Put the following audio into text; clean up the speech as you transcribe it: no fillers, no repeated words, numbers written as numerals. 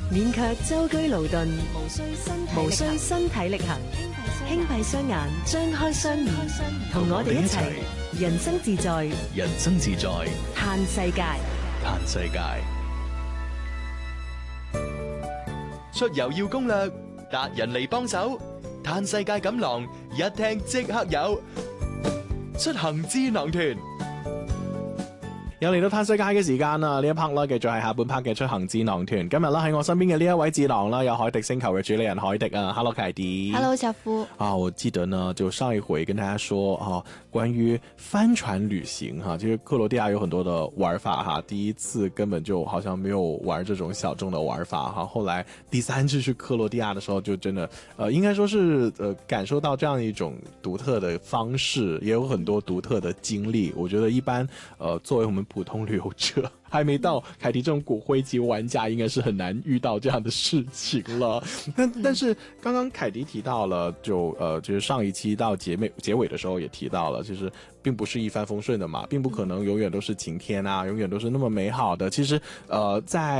免卻舟車勞頓，無需身體力行，輕閉雙眼，張開雙耳，同我哋一齊人生自在， 人生自在， 嘆世界， 嘆世界。出遊要攻略，達人嚟幫手，嘆世界錦囊一聽即刻有，出行智囊團。 又嚟到嘆世界嘅時間啦！呢一 part 啦，繼續係下半 part 嘅出行智囊團。今日啦喺我身邊嘅呢一位智囊啦，有海迪星球嘅主理人海迪啊 ，Hello 凱迪 ，Hello 小夫啊，我記得呢，就上一回跟大家說啊，關於帆船旅行哈，其實克羅地亞有很多的玩法哈。第一次根本就好像沒有玩這種小眾的玩法哈，後來第三次去克羅地亞的時候，就真的應該說是感受到這樣一種獨特的方式，也有很多獨特的經歷。我覺得一般作為我們普通旅遊者，還沒到凱迪這種骨灰級玩家，應該是很難遇到這樣的事情了。但是剛剛凱迪提到了，就是上一期到結尾的時候也提到了，其實並不是一帆風順的嘛，並不可能永遠都是晴天啊，永遠都是那麼美好的。其實在